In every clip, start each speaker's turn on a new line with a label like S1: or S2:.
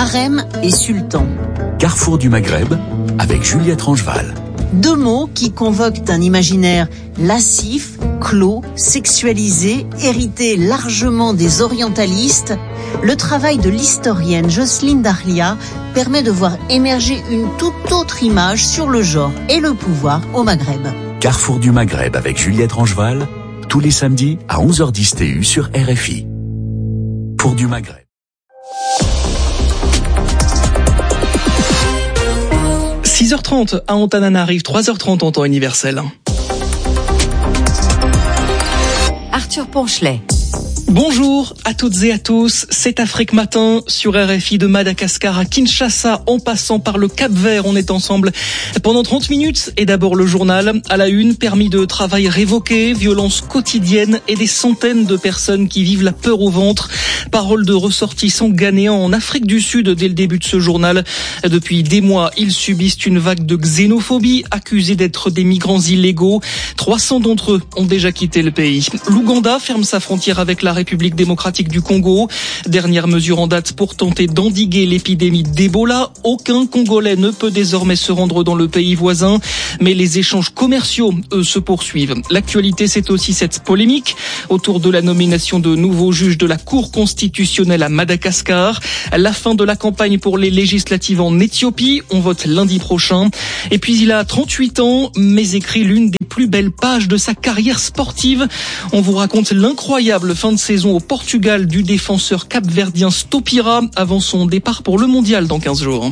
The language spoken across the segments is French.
S1: Harem et sultan.
S2: Carrefour du Maghreb avec Juliette Rangeval.
S1: Deux mots qui convoquent un imaginaire lascif, clos, sexualisé, hérité largement des orientalistes. Le travail de l'historienne Jocelyne Dahlia permet de voir émerger une toute autre image sur le genre et le pouvoir au Maghreb.
S2: Carrefour du Maghreb avec Juliette Rangeval, tous les samedis à 11h10 TU sur RFI. Pour du Maghreb.
S3: « 6h30 à Antananarive, 3h30 en temps universel. »
S4: Arthur Ponchelet.
S3: Bonjour à toutes et à tous, c'est Afrique Matin sur RFI de Madagascar à Kinshasa en passant par le Cap-Vert. On est ensemble pendant 30 minutes et d'abord le journal à la une, permis de travail révoqué, violences quotidiennes et des centaines de personnes qui vivent la peur au ventre. Parole de ressortissants ghanéens en Afrique du Sud dès le début de ce journal. Depuis des mois, ils subissent une vague de xénophobie, accusés d'être des migrants illégaux. 300 d'entre eux ont déjà quitté le pays. L'Ouganda ferme sa frontière avec la République démocratique du Congo. Dernière mesure en date pour tenter d'endiguer l'épidémie d'Ebola. Aucun Congolais ne peut désormais se rendre dans le pays voisin. Mais les échanges commerciaux, eux, se poursuivent. L'actualité, c'est aussi cette polémique autour de la nomination de nouveaux juges de la Cour constitutionnelle à Madagascar. La fin de la campagne pour les législatives en Éthiopie. On vote lundi prochain. Et puis il a 38 ans, mais écrit l'une des plus belles pages de sa carrière sportive. On vous raconte l'incroyable fin de saison au Portugal du défenseur capverdien Stopira avant son départ pour le mondial dans 15 jours.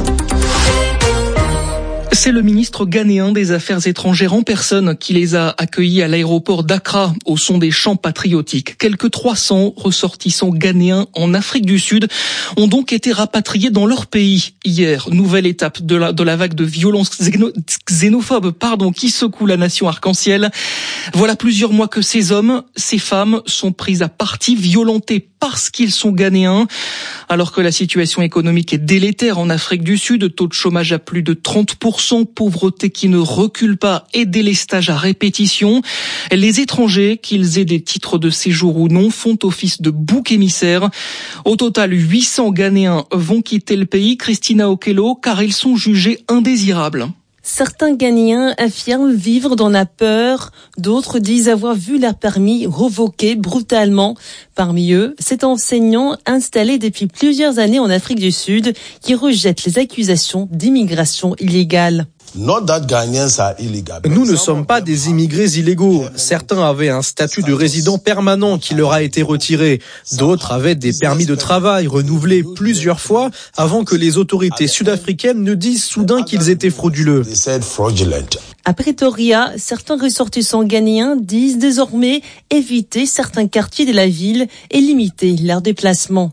S3: C'est le ministre ghanéen des Affaires étrangères en personne qui les a accueillis à l'aéroport d'Accra au son des chants patriotiques. Quelques 300 ressortissants ghanéens en Afrique du Sud ont donc été rapatriés dans leur pays hier. Nouvelle étape de la vague de violences xénophobes qui secoue la nation arc-en-ciel. Voilà plusieurs mois que ces hommes, ces femmes sont pris à partie, violentés parce qu'ils sont ghanéens. Alors que la situation économique est délétère en Afrique du Sud, taux de chômage à plus de 30%, pauvreté qui ne recule pas et délestage à répétition. Les étrangers, qu'ils aient des titres de séjour ou non, font office de bouc émissaire. Au total, 800 Ghanéens vont quitter le pays, Christina Okello, car ils sont jugés indésirables.
S5: Certains Ghanéens affirment vivre dans la peur, d'autres disent avoir vu leur permis revoqué brutalement. Parmi eux, cet enseignant installé depuis plusieurs années en Afrique du Sud qui rejette les accusations d'immigration illégale.
S6: Nous ne sommes pas des immigrés illégaux. Certains avaient un statut de résident permanent qui leur a été retiré. D'autres avaient des permis de travail renouvelés plusieurs fois avant que les autorités sud-africaines ne disent soudain qu'ils étaient frauduleux.
S5: À Pretoria, certains ressortissants ghanéens disent désormais éviter certains quartiers de la ville et limiter leurs déplacements.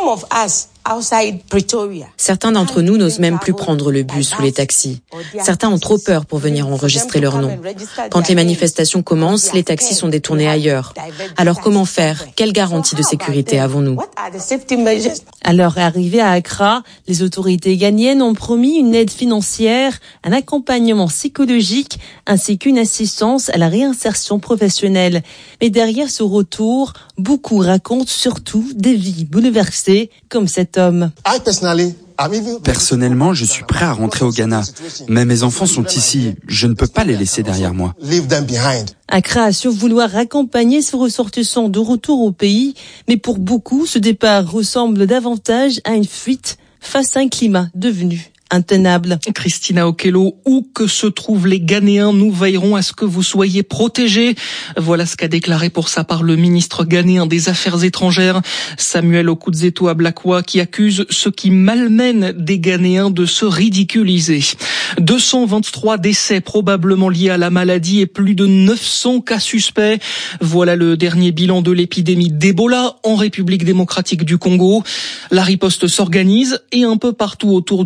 S4: Certains d'entre nous n'osent même plus prendre le bus ou les taxis. Certains ont trop peur pour venir enregistrer leur nom. Quand les manifestations commencent, les taxis sont détournés ailleurs. Alors comment faire ? Quelle garantie de sécurité avons-nous ?
S5: À leur arrivée à Accra, les autorités ghanéennes ont promis une aide financière, un accompagnement psychologique ainsi qu'une assistance à la réinsertion professionnelle. Mais derrière ce retour, beaucoup racontent surtout des vies bouleversées comme cet homme.
S7: Personnellement, je suis prêt à rentrer au Ghana. Mais mes enfants sont ici. Je ne peux pas les laisser derrière moi.
S5: Accra assure vouloir accompagner ses ressortissants de retour au pays. Mais pour beaucoup, ce départ ressemble davantage à une fuite face à un climat devenu intenable.
S3: Christina Okello, où que se trouvent les Ghanéens, nous veillerons à ce que vous soyez protégés. Voilà ce qu'a déclaré pour sa part le ministre ghanéen des Affaires étrangères, Samuel Okudzeto Ablakwa, qui accuse ceux qui malmènent des Ghanéens de se ridiculiser. 223 décès probablement liés à la maladie et plus de 900 cas suspects. Voilà le dernier bilan de l'épidémie d'Ebola en République démocratique du Congo. La riposte s'organise et un peu partout autour du globe,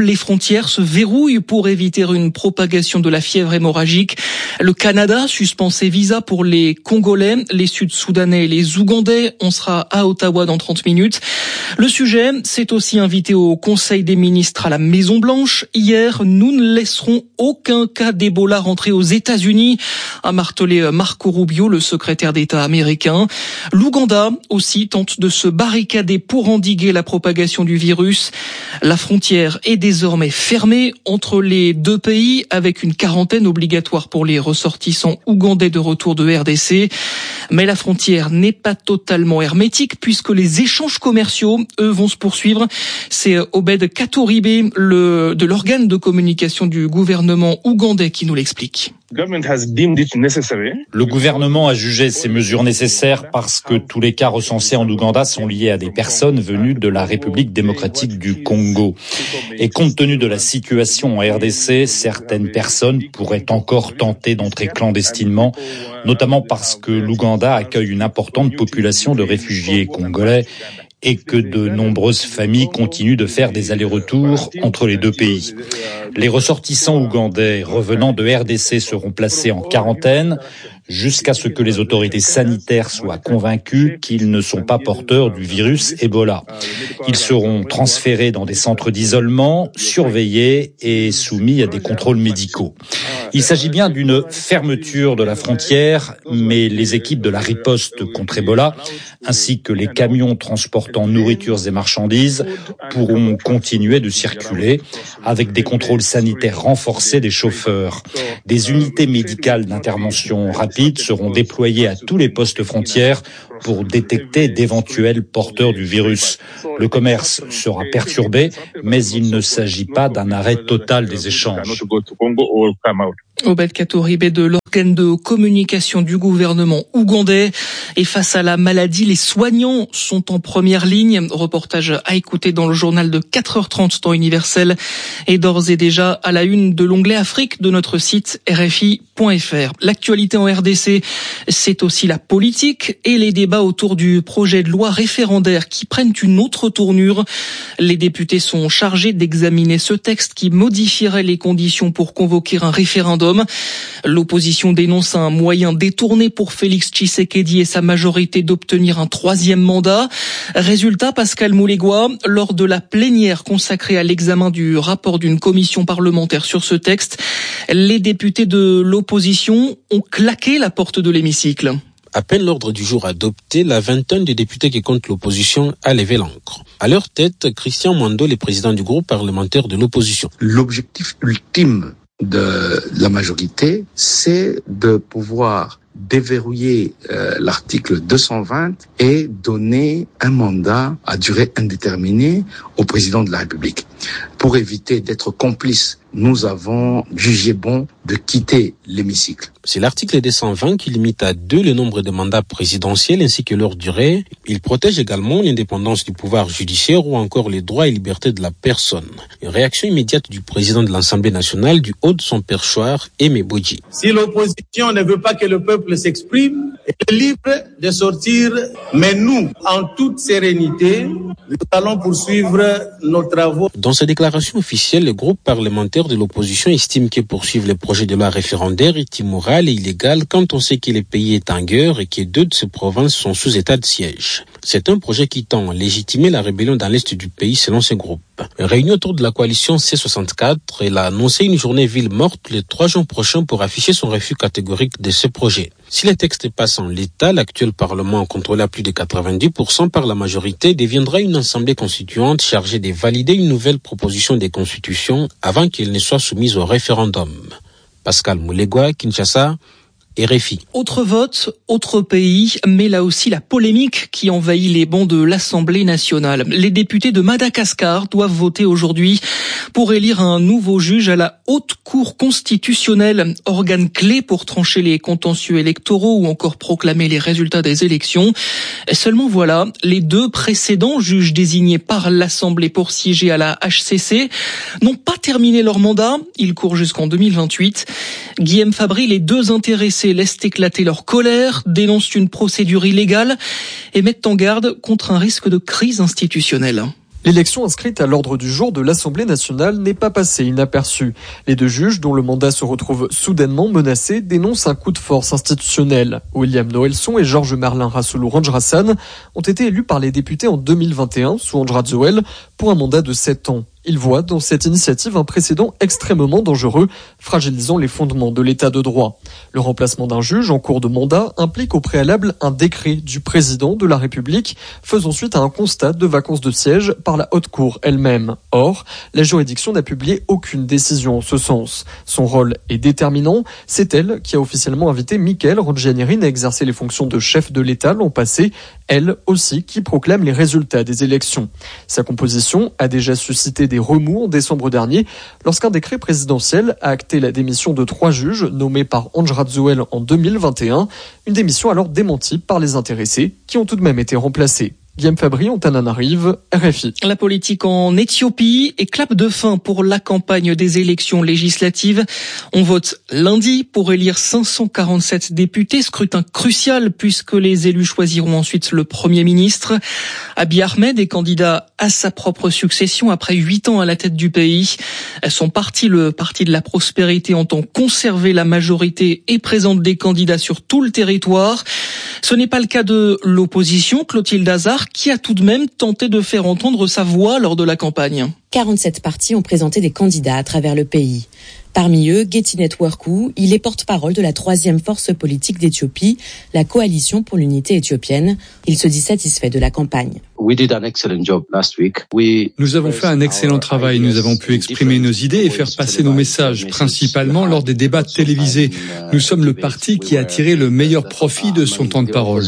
S3: les frontières se verrouillent pour éviter une propagation de la fièvre hémorragique. Le Canada suspend ses visas pour les Congolais, les Sud-Soudanais et les Ougandais. On sera à Ottawa dans 30 minutes. Le sujet s'est aussi invité au Conseil des ministres à la Maison-Blanche. Hier, nous ne laisserons aucun cas d'Ebola rentrer aux États-Unis, a martelé Marco Rubio, le secrétaire d'État américain. L'Ouganda aussi tente de se barricader pour endiguer la propagation du virus. La frontière est désormais fermée entre les deux pays avec une quarantaine obligatoire pour les ressortissants ougandais de retour de RDC. Mais la frontière n'est pas totalement hermétique puisque les échanges commerciaux, eux, vont se poursuivre. C'est Obed Katoribé, de l'organe de communication du gouvernement ougandais qui nous l'explique.
S8: Le gouvernement a jugé ces mesures nécessaires parce que tous les cas recensés en Ouganda sont liés à des personnes venues de la République démocratique du Congo. Et compte tenu de la situation en RDC, certaines personnes pourraient encore tenter d'entrer clandestinement, notamment parce que l'Ouganda accueille une importante population de réfugiés congolais et que de nombreuses familles continuent de faire des allers-retours entre les deux pays. Les ressortissants ougandais revenant de RDC seront placés en quarantaine jusqu'à ce que les autorités sanitaires soient convaincues qu'ils ne sont pas porteurs du virus Ebola. Ils seront transférés dans des centres d'isolement, surveillés et soumis à des contrôles médicaux. Il s'agit bien d'une fermeture de la frontière, mais les équipes de la riposte contre Ebola, ainsi que les camions transportant nourritures et marchandises, pourront continuer de circuler avec des contrôles sanitaires renforcés des chauffeurs. Des unités médicales d'intervention rapide seront déployées à tous les postes frontières pour détecter d'éventuels porteurs du virus. Le commerce sera perturbé, mais il ne s'agit pas d'un arrêt total des échanges.
S3: Obed Katoribé de l'organe de communication du gouvernement ougandais. Et face à la maladie, les soignants sont en première ligne. Reportage à écouter dans le journal de 4h30 temps universel et d'ores et déjà à la une de l'onglet Afrique de notre site rfi.fr. L'actualité en RDC, c'est aussi la politique et les débats autour du projet de loi référendaire qui prennent une autre tournure. Les députés sont chargés d'examiner ce texte qui modifierait les conditions pour convoquer un référendum. L'opposition dénonce un moyen détourné pour Félix Tshisekedi et sa majorité d'obtenir un troisième mandat. Résultat, Pascal Moulégois, lors de la plénière consacrée à l'examen du rapport d'une commission parlementaire sur ce texte, les députés de l'opposition ont claqué la porte de l'hémicycle.
S9: À peine l'ordre du jour adopté, la vingtaine de députés qui comptent l'opposition a levé l'ancre. À leur tête, Christian Mwando, le président du groupe parlementaire de l'opposition.
S10: L'objectif ultime de la majorité, c'est de pouvoir déverrouiller l'article 220 et donner un mandat à durée indéterminée au président de la République. Pour éviter d'être complice, nous avons jugé bon de quitter l'hémicycle.
S9: C'est l'article 220 qui limite à 2 le nombre de mandats présidentiels ainsi que leur durée. Il protège également l'indépendance du pouvoir judiciaire ou encore les droits et libertés de la personne. Une réaction immédiate du président de l'Assemblée nationale du haut de son perchoir, Aimé Bodji.
S11: Si l'opposition ne veut pas que le peuple s'exprime, elle est libre de sortir, mais nous, en toute sérénité, nous allons poursuivre nos travaux.
S9: Dans sa déclaration officielle, le groupe parlementaire de l'opposition estime que poursuivre le projet de loi référendaire est immoral et illégal quand on sait que le pays est en guerre et que 2 de ses provinces sont sous état de siège. C'est un projet qui tend à légitimer la rébellion dans l'est du pays selon ce groupe. Réunie autour de la coalition C64, elle a annoncé une journée ville morte le 3 juin prochain pour afficher son refus catégorique de ce projet. Si le texte passe en l'état, l'actuel Parlement, contrôlé à plus de 90% par la majorité, deviendra une assemblée constituante chargée de valider une nouvelle proposition de constitution avant qu'elle ne soit soumise au référendum. Pascal Moulégois, Kinshasa, RFI.
S3: Autre vote, autre pays, mais là aussi la polémique qui envahit les bancs de l'Assemblée nationale. Les députés de Madagascar doivent voter aujourd'hui pour élire un nouveau juge à la Haute Cour constitutionnelle, organe clé pour trancher les contentieux électoraux ou encore proclamer les résultats des élections. Seulement voilà, les 2 précédents juges désignés par l'Assemblée pour siéger à la HCC n'ont pas terminé leur mandat. Ils courent jusqu'en 2028. Guillaume Fabry, les 2 intéressés laissent éclater leur colère, dénoncent une procédure illégale et mettent en garde contre un risque de crise institutionnelle.
S12: L'élection inscrite à l'ordre du jour de l'Assemblée nationale n'est pas passée inaperçue. Les deux juges, dont le mandat se retrouve soudainement menacé, dénoncent un coup de force institutionnel. William Noelson et Georges Merlin Rassoulou Ranjrasan ont été élus par les députés en 2021 sous Andradjoel pour un mandat de 7 ans. Ils voient dans cette initiative un précédent extrêmement dangereux, fragilisant les fondements de l'état de droit. Le remplacement d'un juge en cours de mandat implique au préalable un décret du président de la République, faisant suite à un constat de vacance de siège par la Haute Cour elle-même. Or, la juridiction n'a publié aucune décision en ce sens. Son rôle est déterminant. C'est elle qui a officiellement invité Mickaël Rodjanirin à exercer les fonctions de chef de l'État l'an passé, elle aussi qui proclame les résultats des élections. Sa composition a déjà suscité des remous en décembre dernier lorsqu'un décret présidentiel a acté la démission de 3 juges nommés par Andradjoel en 2021, une démission alors démentie par les intéressés qui ont tout de même été remplacés. Guillaume Fabry, Antananarive, RFI.
S3: La politique en Éthiopie et clap de fin pour la campagne des élections législatives. On vote lundi pour élire 547 députés, scrutin crucial puisque les élus choisiront ensuite le Premier ministre. Abiy Ahmed est candidat à sa propre succession après 8 ans à la tête du pays. Son parti, le Parti de la Prospérité, entend conserver la majorité et présente des candidats sur tout le territoire. Ce n'est pas le cas de l'opposition, Clotilde Hazard, qui a tout de même tenté de faire entendre sa voix lors de la campagne.
S4: 47 partis ont présenté des candidats à travers le pays. Parmi eux, Gettinet Werku, il est porte-parole de la 3e force politique d'Éthiopie, la Coalition pour l'unité éthiopienne. Il se dit satisfait de la campagne.
S13: Nous avons fait un excellent travail. Nous avons pu exprimer nos idées et faire passer nos messages, principalement lors des débats télévisés. Nous sommes le parti qui a tiré le meilleur profit de son temps de parole.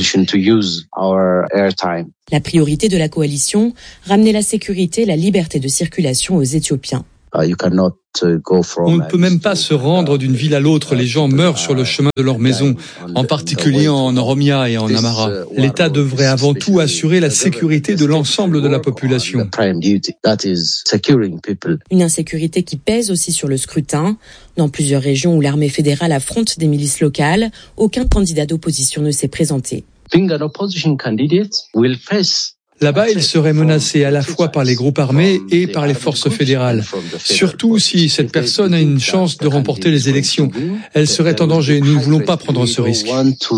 S4: La priorité de la coalition, ramener la sécurité et la liberté de circulation aux Éthiopiens.
S13: On ne peut même pas se rendre d'une ville à l'autre. Les gens meurent sur le chemin de leur maison, en particulier en Oromia et en Amhara. L'État devrait avant tout assurer la sécurité de l'ensemble de la population.
S4: Une insécurité qui pèse aussi sur le scrutin. Dans plusieurs régions où l'armée fédérale affronte des milices locales, aucun candidat d'opposition ne s'est présenté.
S13: Là-bas, il serait menacé à la fois par les groupes armés et par les forces fédérales. Surtout si cette personne a une chance de remporter les élections. Elle serait en danger. Nous ne voulons pas prendre ce risque.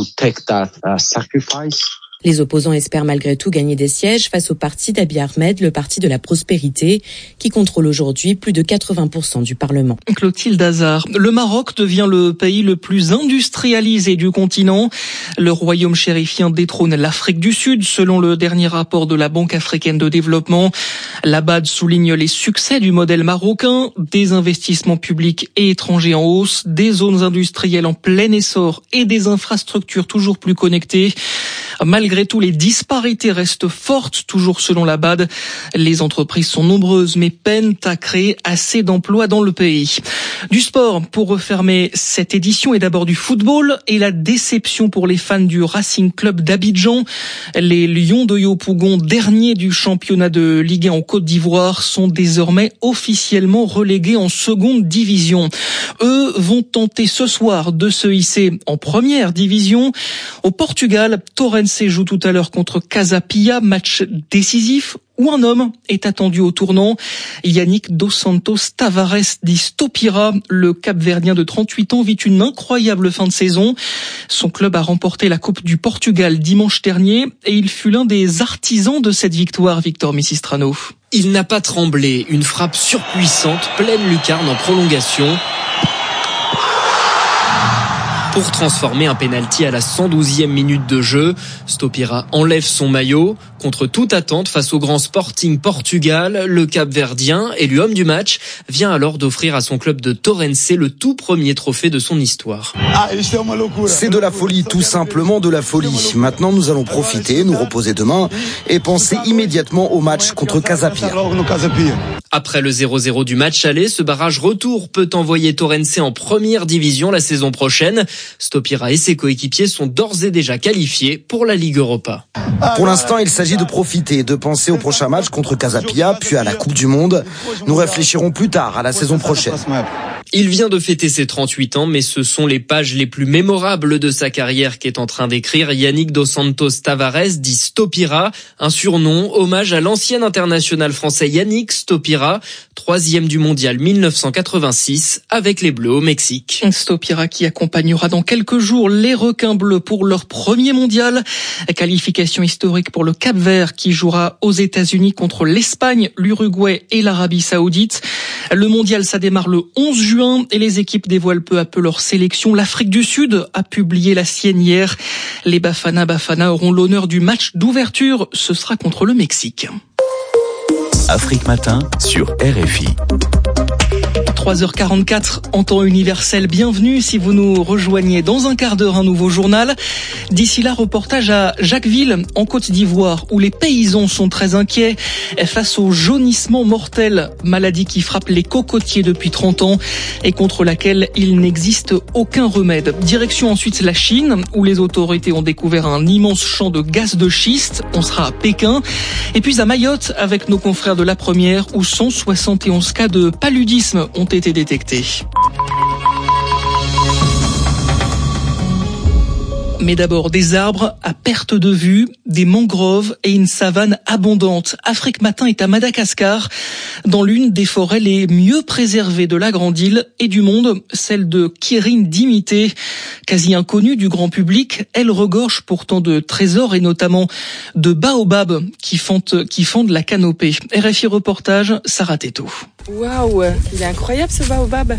S4: Les opposants espèrent malgré tout gagner des sièges face au parti d'Abiy Ahmed, le Parti de la Prospérité, qui contrôle aujourd'hui plus de 80% du Parlement.
S3: Clotilde Hazard. Le Maroc devient le pays le plus industrialisé du continent. Le royaume chérifien détrône l'Afrique du Sud, selon le dernier rapport de la Banque africaine de développement. L'Abad souligne les succès du modèle marocain, des investissements publics et étrangers en hausse, des zones industrielles en plein essor et des infrastructures toujours plus connectées. Malgré tout, les disparités restent fortes, toujours selon l'Abad. Les entreprises sont nombreuses, mais peinent à créer assez d'emplois dans le pays. Du sport, pour refermer cette édition, et d'abord du football et la déception pour les fans du Racing Club d'Abidjan. Les Lions de Yopougon, derniers du championnat de Ligue 1 en Côte d'Ivoire, sont désormais officiellement relégués en seconde division. Eux vont tenter ce soir de se hisser en première division. Au Portugal, Torrens joue tout à l'heure contre Casa Pia, match décisif où un homme est attendu au tournant. Yannick Dos Santos Tavares dit Stopira. Le Cap-Verdien de 38 ans vit une incroyable fin de saison. Son club a remporté la Coupe du Portugal dimanche dernier et il fut l'un des artisans de cette victoire, Victor Missistrano.
S14: Il n'a pas tremblé. Une frappe surpuissante, pleine lucarne en prolongation, pour transformer un pénalty à la 112e minute de jeu. Stopira enlève son maillot. Contre toute attente, face au grand Sporting Portugal, le Cap-Verdien, élu homme du match, vient alors d'offrir à son club de Torrens le tout premier trophée de son histoire.
S15: C'est de la folie, tout simplement de la folie. Maintenant, nous allons profiter, nous reposer demain et penser immédiatement au match contre Casa Pia.
S14: Après le 0-0 du match aller, ce barrage retour peut envoyer Torrens en première division la saison prochaine. Stopira et ses coéquipiers sont d'ores et déjà qualifiés pour la Ligue Europa.
S15: Pour l'instant, il s'agit de profiter, de penser au prochain match contre Casa Pia, puis à la Coupe du Monde. Nous réfléchirons plus tard à la saison prochaine.
S14: Il vient de fêter ses 38 ans, mais ce sont les pages les plus mémorables de sa carrière qu'est en train d'écrire Yannick Dos Santos Tavares, dit Stopira, un surnom, hommage à l'ancien international français Yannick Stopira, 3e du mondial 1986 avec les Bleus au Mexique.
S3: Stopira qui accompagnera dans quelques jours les requins bleus pour leur premier mondial. Qualification historique pour le Cap-Vert qui jouera aux États-Unis contre l'Espagne, l'Uruguay et l'Arabie Saoudite. Le mondial, ça démarre le 11 juin et les équipes dévoilent peu à peu leur sélection. L'Afrique du Sud a publié la sienne hier. Les Bafana auront l'honneur du match d'ouverture. Ce sera contre le Mexique.
S2: Afrique Matin sur RFI.
S3: 3h44 en temps universel. Bienvenue si vous nous rejoignez dans un quart d'heure, un nouveau journal. D'ici là, reportage à Jacquesville, en Côte d'Ivoire, où les paysans sont très inquiets face au jaunissement mortel, maladie qui frappe les cocotiers depuis 30 ans et contre laquelle il n'existe aucun remède. Direction ensuite la Chine, où les autorités ont découvert un immense champ de gaz de schiste. On sera à Pékin. Et puis à Mayotte, avec nos confrères de La Première, où 171 cas de paludisme ont été détectés. Mais d'abord, des arbres à perte de vue, des mangroves et une savane abondante. Afrique Matin est à Madagascar, dans l'une des forêts les mieux préservées de la Grande Île et du monde, celle de Kirin-Dimité. Quasi inconnue du grand public, elle regorge pourtant de trésors et notamment de baobabs qui fendent la canopée. RFI reportage, Sarah Teto.
S16: Waouh, il est incroyable ce baobab.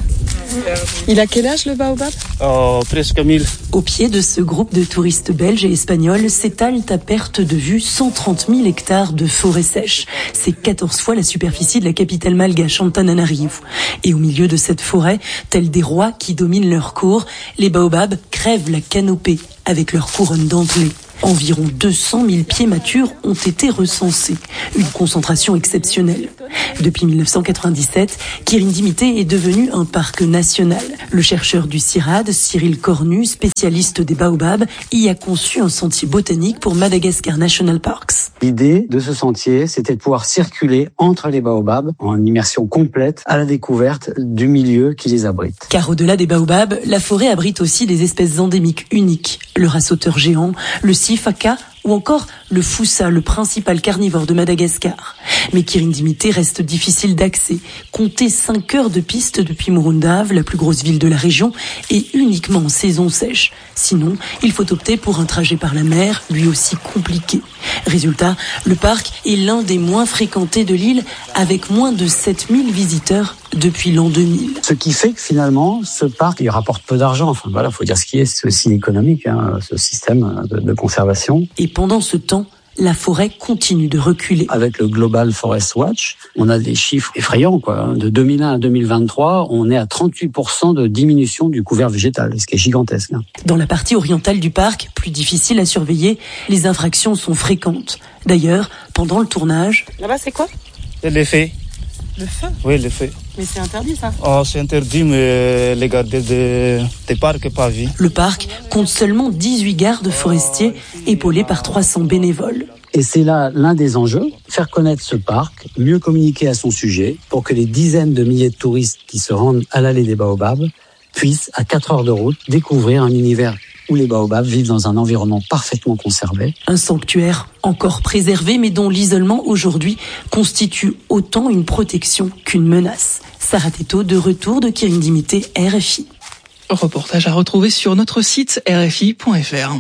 S16: Il a quel âge le baobab ?
S17: Presque 1000.
S18: Au pied de ce groupe de touristes belges et espagnols s'étalent à perte de vue 130 000 hectares de forêt sèche. C'est 14 fois la superficie de la capitale malgache, Antananarivo. Et au milieu de cette forêt, tels des rois qui dominent leur cour, les baobabs crèvent la canopée avec leur couronne dentelée. Environ 200 000 pieds matures ont été recensés, une concentration exceptionnelle. Depuis 1997, Kirin-Dimité est devenu un parc national. Le chercheur du CIRAD, Cyril Cornu, spécialiste des baobabs, y a conçu un sentier botanique pour Madagascar National Parks.
S19: L'idée de ce sentier, c'était de pouvoir circuler entre les baobabs en immersion complète à la découverte du milieu qui les abrite.
S18: Car au-delà des baobabs, la forêt abrite aussi des espèces endémiques uniques. Le rassauteur géant, le sifaka ou encore le foussa, le principal carnivore de Madagascar. Mais Kirin-Dimité reste difficile d'accès. Comptez 5 heures de piste depuis Morondave, la plus grosse ville de la région, et uniquement en saison sèche. Sinon, il faut opter pour un trajet par la mer, lui aussi compliqué. Résultat, le parc est l'un des moins fréquentés de l'île, avec moins de 7000 visiteurs depuis l'an 2000.
S19: Ce qui fait que finalement, ce parc, il rapporte peu d'argent. Enfin voilà, faut dire ce qui est, c'est aussi économique, ce système de conservation.
S18: Et pendant ce temps, la forêt continue de reculer.
S19: Avec le Global Forest Watch, on a des chiffres effrayants, quoi. De 2001 à 2023, on est à 38% de diminution du couvert végétal, ce qui est gigantesque.
S18: Dans la partie orientale du parc, plus difficile à surveiller, les infractions sont fréquentes. D'ailleurs, pendant le tournage...
S16: Là-bas, c'est quoi ?
S17: Les fées.
S16: Le feu ?
S17: Oui, les fées.
S16: Mais c'est interdit, ça ?
S17: C'est interdit, mais les gardes des parcs pas vie.
S18: Le parc compte seulement 18 gardes forestiers, épaulés par 300 bénévoles.
S19: Et c'est là l'un des enjeux, faire connaître ce parc, mieux communiquer à son sujet, pour que les dizaines de milliers de touristes qui se rendent à l'allée des baobabs puissent, à 4 heures de route, découvrir un univers où les baobabs vivent dans un environnement parfaitement conservé.
S18: Un sanctuaire encore préservé, mais dont l'isolement aujourd'hui constitue autant une protection qu'une menace. Sarah Teto, de retour de Kirin-Dimité, RFI.
S3: Reportage à retrouver sur notre site rfi.fr.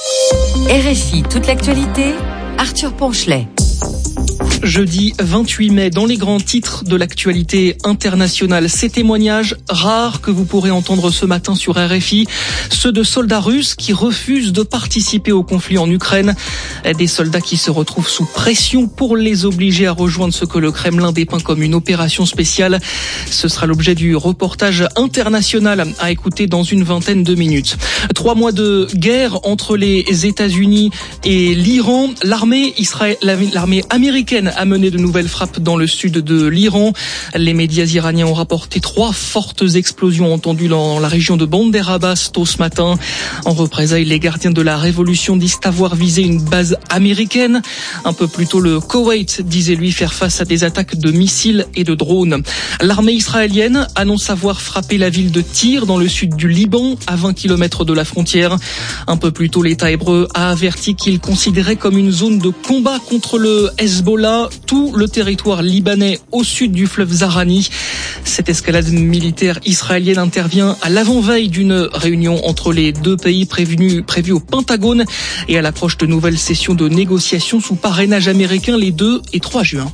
S20: RFI, toute l'actualité, Arthur Ponchelet.
S3: Jeudi 28 mai, dans les grands titres de l'actualité internationale, ces témoignages rares que vous pourrez entendre ce matin sur RFI, ceux de soldats russes qui refusent de participer au conflit en Ukraine, des soldats qui se retrouvent sous pression pour les obliger à rejoindre ce que le Kremlin dépeint comme une opération spéciale. Ce sera l'objet du reportage international à écouter dans une vingtaine de minutes. 3 mois de guerre entre les États-Unis et l'Iran. L'armée américaine israélienne a mené de nouvelles frappes dans le sud de l'Iran. Les médias iraniens ont rapporté 3 fortes explosions entendues dans la région de Bandar Abbas tôt ce matin. En représailles, les gardiens de la révolution disent avoir visé une base américaine. Un peu plus tôt, le Koweït disait lui faire face à des attaques de missiles et de drones. L'armée israélienne annonce avoir frappé la ville de Tyr dans le sud du Liban, à 20 km de la frontière. Un peu plus tôt, l'État hébreu a averti qu'il considérait comme une zone de combat contre le Hezbollah tout le territoire libanais au sud du fleuve Zahrani. Cette escalade militaire israélienne intervient à l'avant-veille d'une réunion entre les deux pays prévue au Pentagone et à l'approche de nouvelles sessions de négociations sous parrainage américain les 2 et 3 juin.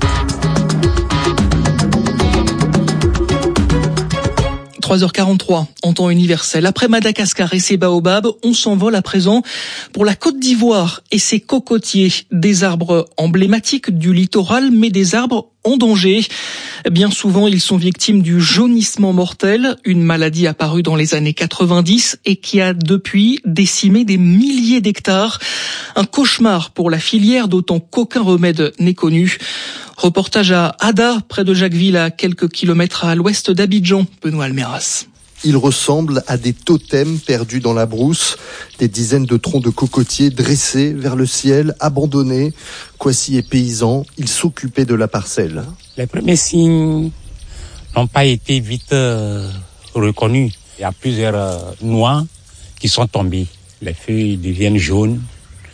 S3: – 3h43 en temps universel. Après Madagascar et ses baobabs, on s'envole à présent pour la Côte d'Ivoire et ses cocotiers, des arbres emblématiques du littoral, mais des arbres en danger. Bien souvent, ils sont victimes du jaunissement mortel, une maladie apparue dans les années 90 et qui a depuis décimé des milliers d'hectares. Un cauchemar pour la filière, d'autant qu'aucun remède n'est connu. Reportage à Ada, près de Jacquesville, à quelques kilomètres à l'ouest d'Abidjan. Benoît Almeras.
S21: Ils ressemblent à des totems perdus dans la brousse, des dizaines de troncs de cocotiers dressés vers le ciel, abandonnés. Kwasi est paysan, il s'occupait de la parcelle.
S22: Les premiers signes n'ont pas été vite reconnus. Il y a plusieurs noix qui sont tombées. Les feuilles deviennent jaunes.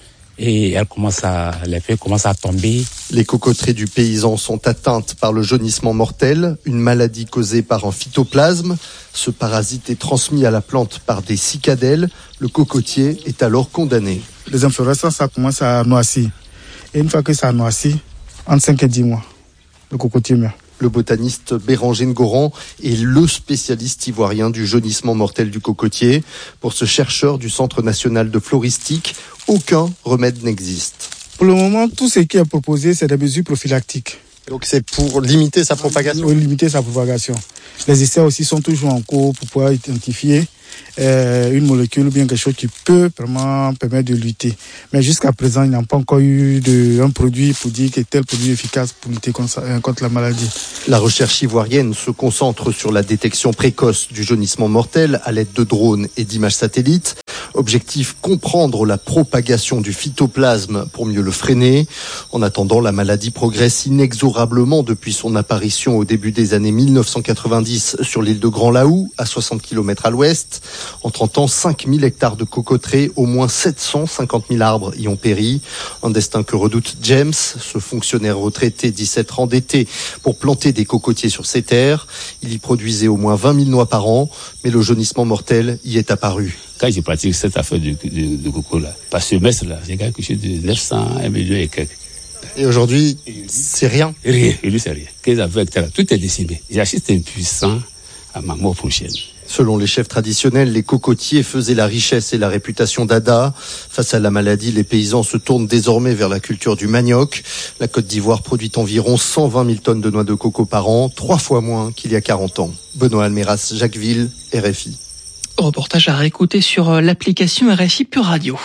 S22: Et les feuilles commencent à tomber.
S21: Les cocoteries du paysan sont atteintes par le jaunissement mortel, une maladie causée par un phytoplasme. Ce parasite est transmis à la plante par des cicadelles. Le cocotier est alors condamné.
S23: Les inflorescences, ça commence à noircir. Et une fois que ça noircit, entre 5 et 10 mois, le cocotier meurt.
S21: Le botaniste Béranger Ngoran est le spécialiste ivoirien du jaunissement mortel du cocotier. Pour ce chercheur du Centre national de floristique, aucun remède n'existe.
S23: Pour le moment, tout ce qui est proposé, c'est des mesures prophylactiques.
S21: Donc c'est pour limiter sa propagation?
S23: Oui, limiter sa propagation. Les essais aussi sont toujours en cours pour pouvoir identifier une molécule ou bien quelque chose qui peut vraiment permettre de lutter. Mais jusqu'à présent, il n'y a pas encore eu un produit pour dire que tel produit est efficace pour lutter contre la maladie.
S21: La recherche ivoirienne se concentre sur la détection précoce du jaunissement mortel à l'aide de drones et d'images satellites. Objectif, comprendre la propagation du phytoplasme pour mieux le freiner. En attendant, la maladie progresse inexorablement depuis son apparition au début des années 1990 sur l'île de Grand Laou, à 60 km à l'ouest. En 30 ans, 5000 hectares de cocoteraies, au moins 750 000 arbres y ont péri. Un destin que redoute James, ce fonctionnaire retraité, 17 ans endetté pour planter des cocotiers sur ses terres. Il y produisait au moins 20 000 noix par an, mais le jaunissement mortel y est apparu.
S22: Quand je pratique cette affaire de coco là, par semestre là, j'ai quelque chose de 900, 1 million et quelques.
S21: Et aujourd'hui, c'est rien?
S22: Rien, lui c'est rien. 15 hectares, tout est décimé. J'assiste impuissant à ma mort prochaine.
S21: Selon les chefs traditionnels, les cocotiers faisaient la richesse et la réputation d'Ada. Face à la maladie, les paysans se tournent désormais vers la culture du manioc. La Côte d'Ivoire produit environ 120 000 tonnes de noix de coco par an, 3 fois moins qu'il y a 40 ans. Benoît Almeras, Jacquesville, RFI.
S3: Reportage à réécouter sur l'application RFI Pure Radio.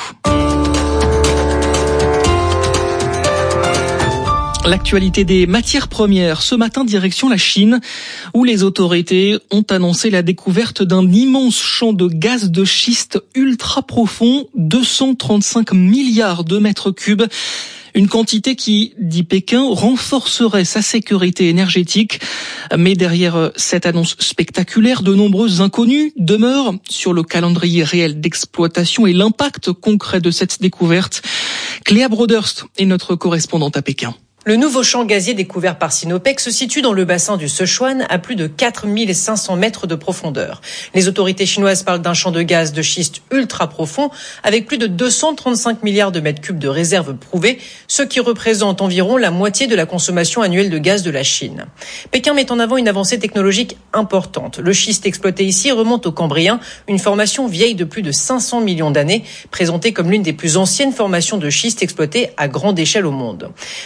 S3: L'actualité des matières premières. Ce matin, direction la Chine, où les autorités ont annoncé la découverte d'un immense champ de gaz de schiste ultra profond, 235 milliards de mètres cubes. Une quantité qui, dit Pékin, renforcerait sa sécurité énergétique. Mais derrière cette annonce spectaculaire, de nombreuses inconnues demeurent sur le calendrier réel d'exploitation et l'impact concret de cette découverte. Cléa Broderst est notre correspondante à Pékin.
S24: Le nouveau champ gazier découvert par Sinopec se situe dans le bassin du Sichuan à plus de 4500 mètres de profondeur. Les autorités chinoises parlent d'un champ de gaz de schiste ultra profond avec plus de 235 milliards de mètres cubes de réserves prouvées, ce qui représente environ la moitié de la consommation annuelle de gaz de la Chine. Pékin met en avant une avancée technologique importante. Le schiste exploité ici remonte au Cambrien, une formation vieille de plus de 500 millions d'années, présentée comme l'une des plus anciennes formations de schiste exploitées à grande échelle au monde. Mais à ce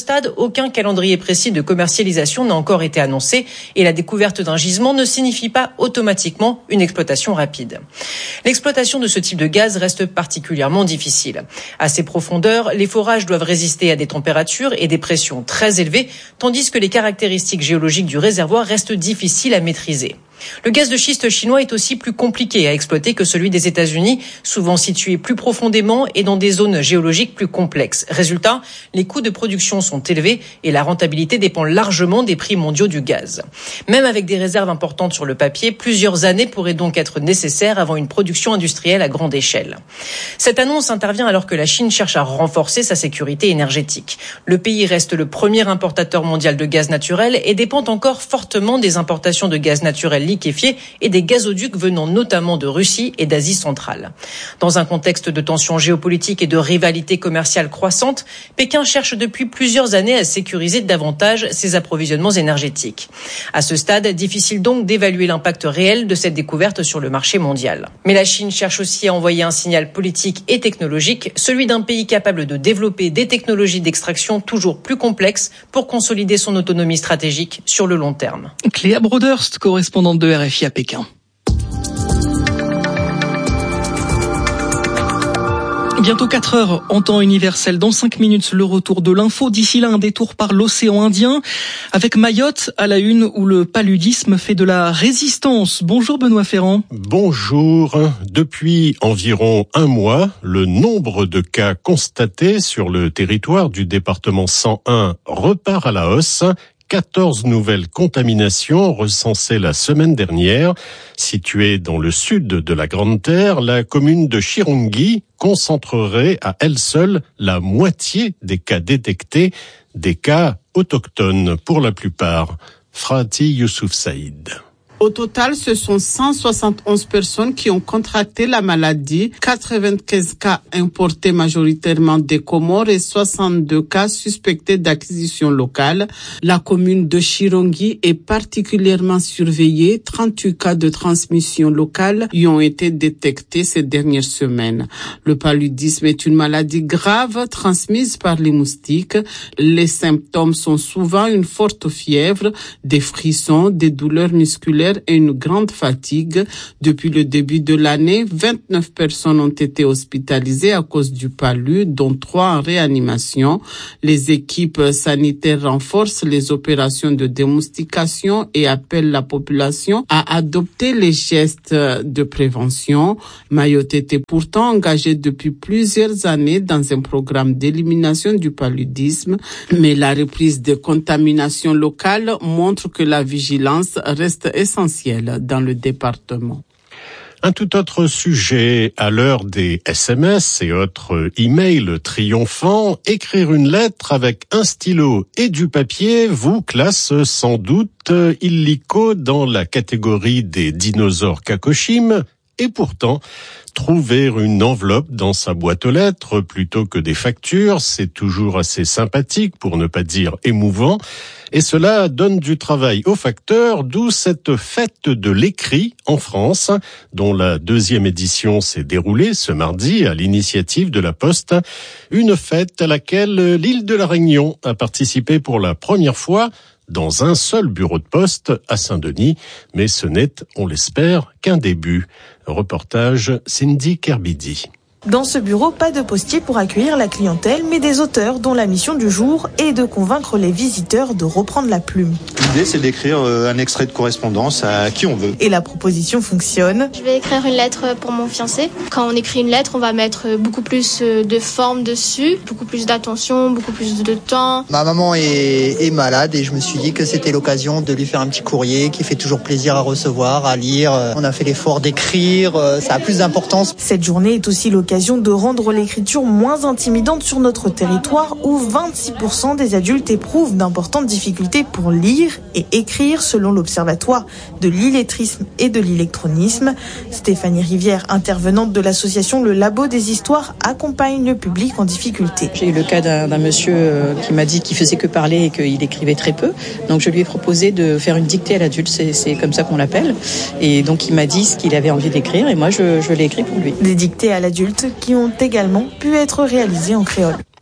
S24: stade, aucun calendrier précis de commercialisation n'a encore été annoncé et la découverte d'un gisement ne signifie pas automatiquement une exploitation rapide. L'exploitation de ce type de gaz reste particulièrement difficile. À ces profondeurs, les forages doivent résister à des températures et des pressions très élevées, tandis que les caractéristiques géologiques du réservoir restent difficiles à maîtriser. Le gaz de schiste chinois est aussi plus compliqué à exploiter que celui des États-Unis, souvent situé plus profondément et dans des zones géologiques plus complexes. Résultat, les coûts de production sont élevés et la rentabilité dépend largement des prix mondiaux du gaz. Même avec des réserves importantes sur le papier, plusieurs années pourraient donc être nécessaires avant une production industrielle à grande échelle. Cette annonce intervient alors que la Chine cherche à renforcer sa sécurité énergétique. Le pays reste le premier importateur mondial de gaz naturel et dépend encore fortement des importations de gaz naturel liquéfiés et des gazoducs venant notamment de Russie et d'Asie centrale. Dans un contexte de tensions géopolitiques et de rivalité commerciale croissante, Pékin cherche depuis plusieurs années à sécuriser davantage ses approvisionnements énergétiques. À ce stade, difficile donc d'évaluer l'impact réel de cette découverte sur le marché mondial. Mais la Chine cherche aussi à envoyer un signal politique et technologique, celui d'un pays capable de développer des technologies d'extraction toujours plus complexes pour consolider son autonomie stratégique sur le long terme.
S3: Cléa Broderst, correspondante de RFI à Pékin. Bientôt 4 heures en temps universel. Dans 5 minutes, le retour de l'info. D'ici là, un détour par l'océan Indien avec Mayotte à la une où le paludisme fait de la résistance. Bonjour Benoît Ferrand.
S1: Bonjour. Depuis environ un mois, le nombre de cas constatés sur le territoire du département 101 repart à la hausse. 14 nouvelles contaminations recensées la semaine dernière. Située dans le sud de la Grande Terre, la commune de Chirungi concentrerait à elle seule la moitié des cas détectés, des cas autochtones pour la plupart. Frati Youssouf Saïd.
S5: Au total, ce sont 171 personnes qui ont contracté la maladie, 95 cas importés majoritairement des Comores et 62 cas suspectés d'acquisition locale. La commune de Chirungi est particulièrement surveillée. 38 cas de transmission locale y ont été détectés ces dernières semaines. Le paludisme est une maladie grave transmise par les moustiques. Les symptômes sont souvent une forte fièvre, des frissons, des douleurs musculaires et une grande fatigue. Depuis le début de l'année, 29 personnes ont été hospitalisées à cause du palu, dont 3 en réanimation. Les équipes sanitaires renforcent les opérations de démoustication et appellent la population à adopter les gestes de prévention. Mayotte était pourtant engagée depuis plusieurs années dans un programme d'élimination du paludisme, mais la reprise des contaminations locales montre que la vigilance reste essentielle dans le département.
S1: Un tout autre sujet, à l'heure des SMS et autres emails triomphants, écrire une lettre avec un stylo et du papier vous classe sans doute illico dans la catégorie des dinosaures Kakoshim. Et pourtant, trouver une enveloppe dans sa boîte aux lettres plutôt que des factures, c'est toujours assez sympathique, pour ne pas dire émouvant. Et cela donne du travail aux facteurs, d'où cette fête de l'écrit en France, dont la 2e édition s'est déroulée ce mardi à l'initiative de la Poste. Une fête à laquelle l'île de la Réunion a participé pour la première fois dans un seul bureau de poste à Saint-Denis, mais ce n'est, on l'espère, qu'un début. Reportage Cindy Kerbidi.
S6: Dans ce bureau, pas de postier pour accueillir la clientèle, mais des auteurs dont la mission du jour est de convaincre les visiteurs de reprendre la plume.
S7: L'idée, c'est d'écrire un extrait de correspondance à qui on veut.
S6: Et la proposition fonctionne.
S25: Je vais écrire une lettre pour mon fiancé. Quand on écrit une lettre, on va mettre beaucoup plus de forme dessus, beaucoup plus d'attention, beaucoup plus de temps.
S26: Ma maman est malade et je me suis dit que c'était l'occasion de lui faire un petit courrier qui fait toujours plaisir à recevoir, à lire. On a fait l'effort d'écrire, ça a plus d'importance.
S6: Cette journée est aussi l'occasion de rendre l'écriture moins intimidante sur notre territoire où 26% des adultes éprouvent d'importantes difficultés pour lire et écrire selon l'Observatoire de l'illettrisme et de l'électronisme. Stéphanie Rivière, intervenante de l'association Le Labo des Histoires, accompagne le public en difficulté.
S27: J'ai eu le cas d'un monsieur qui m'a dit qu'il faisait que parler et qu'il écrivait très peu. Donc je lui ai proposé de faire une dictée à l'adulte, c'est comme ça qu'on l'appelle. Et donc il m'a dit ce qu'il avait envie d'écrire et moi je l'ai écrit pour lui.
S6: Des dictées à l'adulte qui ont également pu être réalisées en créole.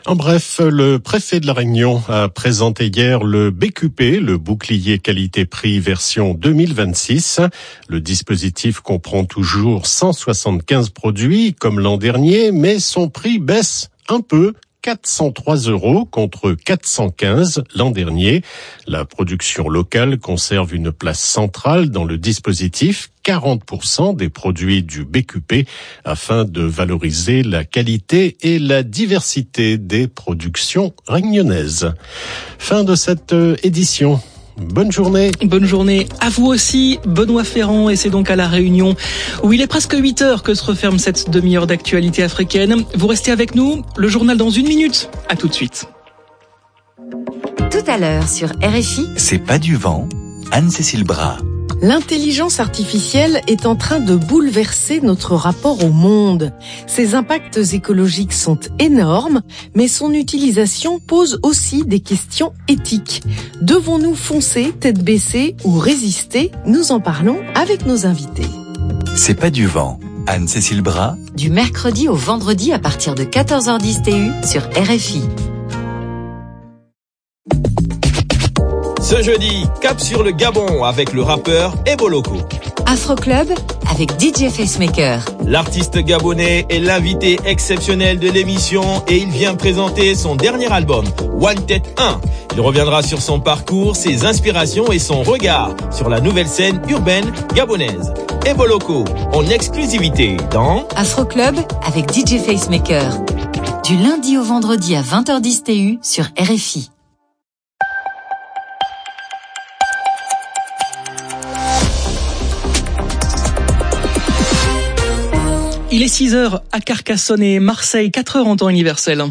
S1: En bref, le préfet de la Réunion a présenté hier le BQP, le bouclier qualité-prix version 2026. Le dispositif comprend toujours 175 produits comme l'an dernier, mais son prix baisse un peu. 403 € contre 415 l'an dernier. La production locale conserve une place centrale dans le dispositif, 40% des produits du BQP, afin de valoriser la qualité et la diversité des productions réunionnaises. Fin de cette édition. Bonne journée.
S3: Bonne journée à vous aussi, Benoît Ferrand, et c'est donc à La Réunion où il est presque 8h que se referme cette demi-heure d'actualité africaine. Vous restez avec nous, le journal dans 1 minute. À tout de suite.
S20: Tout à l'heure sur RFI.
S2: C'est pas du vent, Anne-Cécile Bras.
S4: L'intelligence artificielle est en train de bouleverser notre rapport au monde. Ses impacts écologiques sont énormes, mais son utilisation pose aussi des questions éthiques. Devons-nous foncer, tête baissée ou résister? Nous en parlons avec nos invités.
S2: C'est pas du vent, Anne-Cécile Bras.
S20: Du mercredi au vendredi à partir de 14h10 TU sur RFI.
S8: Ce jeudi, cap sur le Gabon avec le rappeur Eboloko.
S20: Afro Club avec DJ Facemaker.
S8: L'artiste gabonais est l'invité exceptionnel de l'émission et il vient présenter son dernier album, One Tête 1. Il reviendra sur son parcours, ses inspirations et son regard sur la nouvelle scène urbaine gabonaise. Eboloko, en exclusivité dans
S20: Afro Club avec DJ Facemaker. Du lundi au vendredi à 20h10 TU sur RFI.
S3: Il est 6h à Carcassonne et Marseille, 4h en temps universel.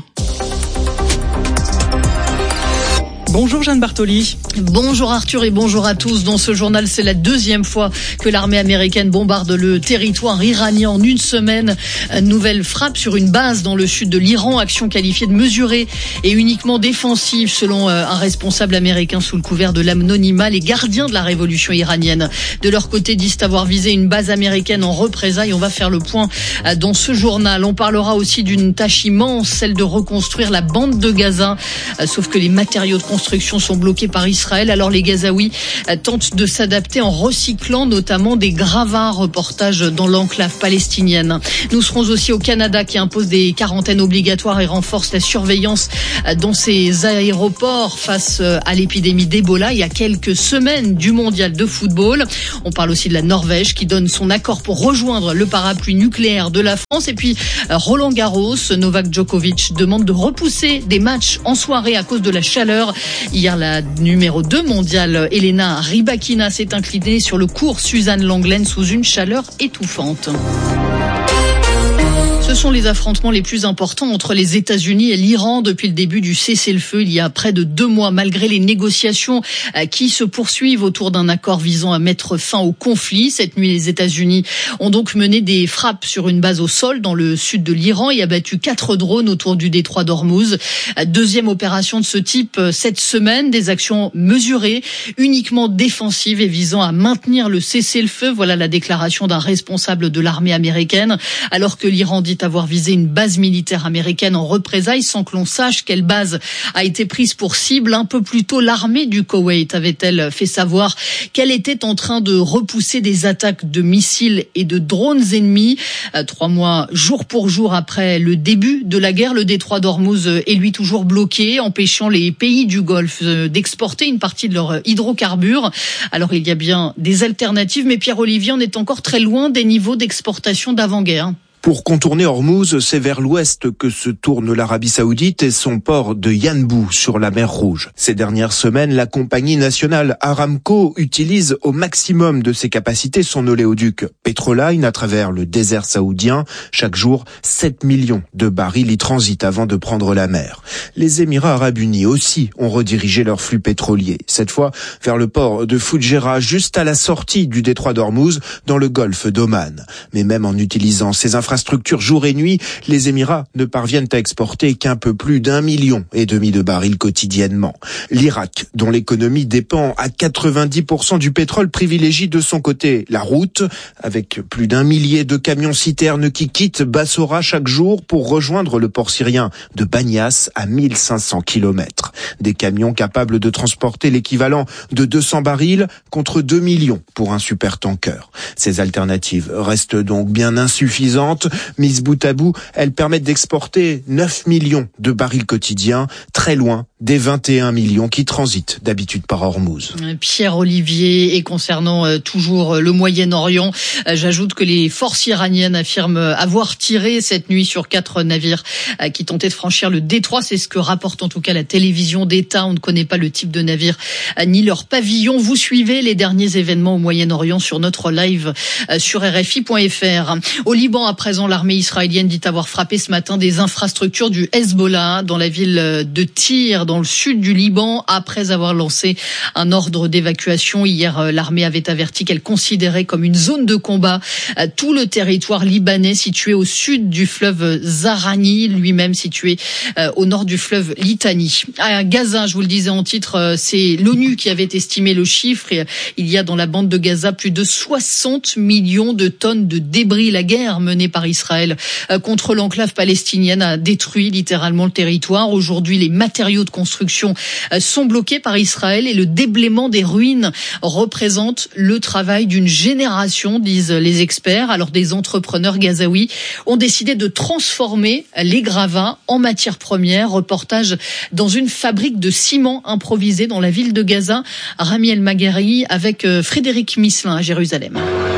S3: Bonjour Jeanne Bartoli.
S9: Bonjour Arthur et bonjour à tous. Dans ce journal, c'est la deuxième fois que l'armée américaine bombarde le territoire iranien en une semaine. Nouvelle frappe sur une base dans le sud de l'Iran, action qualifiée de mesurée et uniquement défensive selon un responsable américain sous le couvert de l'anonymat. Les gardiens de la révolution iranienne, de leur côté, disent avoir visé une base américaine en représailles. On va faire le point dans ce journal. On parlera aussi d'une tâche immense, celle de reconstruire la bande de Gaza. Sauf que les matériaux de construction sont bloqués par Israël. Alors les Gazaouis tentent de s'adapter en recyclant notamment des gravats. Reportage dans l'enclave palestinienne. Nous serons aussi au Canada qui impose des quarantaines obligatoires et renforce la surveillance dans ses aéroports face à l'épidémie d'Ebola il y a quelques semaines du mondial de football. On parle aussi de la Norvège qui donne son accord pour rejoindre le parapluie nucléaire de la France. Et puis Roland Garros, Novak Djokovic demande de repousser des matchs en soirée à cause de la chaleur. Hier, la numéro 2 mondiale, Elena Rybakina, s'est inclinée sur le court Suzanne Lenglen sous une chaleur étouffante. Ce sont les affrontements les plus importants entre les États-Unis et l'Iran depuis le début du cessez-le-feu il y a près de 2 mois, malgré les négociations qui se poursuivent autour d'un accord visant à mettre fin au conflit. Cette nuit, les États-Unis ont donc mené des frappes sur une base au sol dans le sud de l'Iran et abattu 4 drones autour du détroit d'Ormuz. Deuxième opération de ce type cette semaine, des actions mesurées, uniquement défensives et visant à maintenir le cessez-le-feu. Voilà la déclaration d'un responsable de l'armée américaine, alors que l'Iran dit avoir visé une base militaire américaine en représailles sans que l'on sache quelle base a été prise pour cible. Un peu plus tôt, l'armée du Koweït avait-elle fait savoir qu'elle était en train de repousser des attaques de missiles et de drones ennemis. 3 mois, jour pour jour après le début de la guerre, le détroit d'Ormuz est lui toujours bloqué, empêchant les pays du Golfe d'exporter une partie de leurs hydrocarbures. Alors il y a bien des alternatives, mais Pierre-Olivier, on est encore très loin des niveaux d'exportation d'avant-guerre.
S10: Pour contourner Ormuz, c'est vers l'ouest que se tourne l'Arabie Saoudite et son port de Yanbu sur la mer Rouge. Ces dernières semaines, la compagnie nationale Aramco utilise au maximum de ses capacités son oléoduc Petroline à travers le désert saoudien. Chaque jour, 7 millions de barils y transitent avant de prendre la mer. Les Émirats arabes unis aussi ont redirigé leur flux pétrolier, cette fois vers le port de Fujairah, juste à la sortie du détroit d'Ormuz, dans le golfe d'Oman. Mais même en utilisant ces infrastructures infrastructures jour et nuit, les Émirats ne parviennent à exporter qu'un peu plus d'1,5 million de barils quotidiennement. L'Irak, dont l'économie dépend à 90% du pétrole, privilégie de son côté la route, avec plus d'1 millier de camions-citernes qui quittent Bassora chaque jour pour rejoindre le port syrien de Banias à 1500 km. Des camions capables de transporter l'équivalent de 200 barils contre 2 millions pour un supertanker. Ces alternatives restent donc bien insuffisantes. Mises bout à bout, elles permettent d'exporter 9 millions de barils quotidiens, très loin des 21 millions qui transitent d'habitude par Hormuz.
S9: Pierre-Olivier, et concernant toujours le Moyen-Orient, j'ajoute que les forces iraniennes affirment avoir tiré cette nuit sur 4 navires qui tentaient de franchir le détroit. C'est ce que rapporte en tout cas la télévision d'État. On ne connaît pas le type de navire ni leur pavillon. Vous suivez les derniers événements au Moyen-Orient sur notre live sur RFI.fr. Au Liban, à présent, l'armée israélienne dit avoir frappé ce matin des infrastructures du Hezbollah dans la ville de Tyr, dans le sud du Liban, après avoir lancé un ordre d'évacuation. Hier, l'armée avait averti qu'elle considérait comme une zone de combat tout le territoire libanais situé au sud du fleuve Zahrani, lui-même situé au nord du fleuve Litani. À Gaza, je vous le disais en titre, c'est l'ONU qui avait estimé le chiffre. Il y a dans la bande de Gaza plus de 60 millions de tonnes de débris. La guerre menée par Israël contre l'enclave palestinienne a détruit littéralement le territoire. Aujourd'hui, les matériaux de construction sont bloqués par Israël et le déblaiement des ruines représente le travail d'une génération, disent les experts. Alors des entrepreneurs gazaouis ont décidé de transformer les gravats en matière première. Reportage dans une fabrique de ciment improvisée dans la ville de Gaza. Rami El Maghari avec Frédéric Misselin à Jérusalem.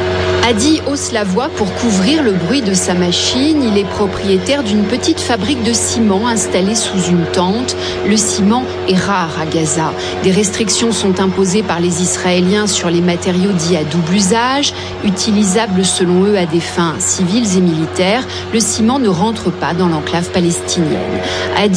S11: Adi hausse la voix pour couvrir le bruit de sa machine. Il est propriétaire d'une petite fabrique de ciment installée sous une tente. Le ciment est rare à Gaza. Des restrictions sont imposées par les Israéliens sur les matériaux dits à double usage, utilisables selon eux à des fins civiles et militaires. Le ciment ne rentre pas dans l'enclave palestinienne.